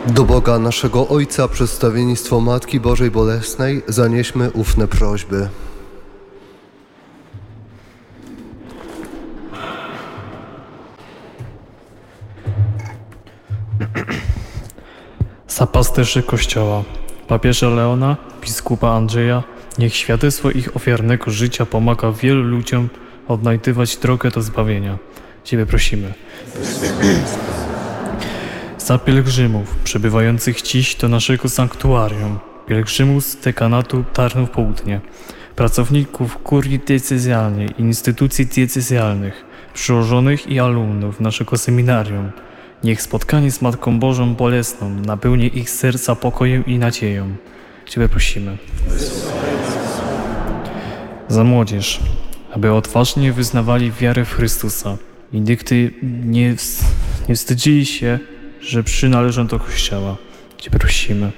Do Boga naszego Ojca przedstawienictwo Matki Bożej Bolesnej zanieśmy ufne prośby. Za pasterzy Kościoła, papieża Leona, biskupa Andrzeja, niech świadectwo ich ofiarnego życia pomaga wielu ludziom odnajdywać drogę do zbawienia. Ciebie prosimy. Za pielgrzymów przybywających dziś do naszego sanktuarium, pielgrzymów z dekanatu Tarnów Południe, pracowników kurii diecezjalnej i instytucji diecezjalnych, przełożonych i alumnów naszego seminarium, niech spotkanie z Matką Bożą Bolesną napełni ich serca pokojem i nadzieją. Ciebie prosimy. Za młodzież, aby odważnie wyznawali wiarę w Chrystusa i nigdy nie wstydzili się, że przynależą do Kościoła. Ciebie prosimy.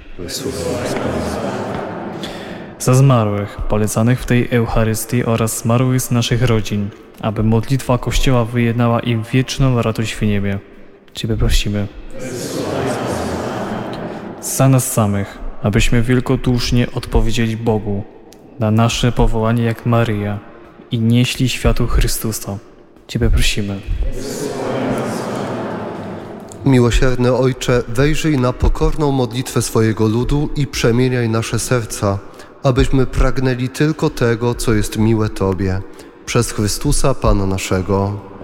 Za zmarłych, polecanych w tej Eucharystii oraz zmarłych z naszych rodzin, aby modlitwa Kościoła wyjednała im wieczną radość w niebie. Ciebie prosimy. Za nas samych, abyśmy wielkodusznie odpowiedzieli Bogu na nasze powołanie jak Maryja i nieśli światu Chrystusa. Ciebie prosimy. Miłosierny Ojcze, wejrzyj na pokorną modlitwę swojego ludu i przemieniaj nasze serca, abyśmy pragnęli tylko tego, co jest miłe Tobie. Przez Chrystusa Pana naszego.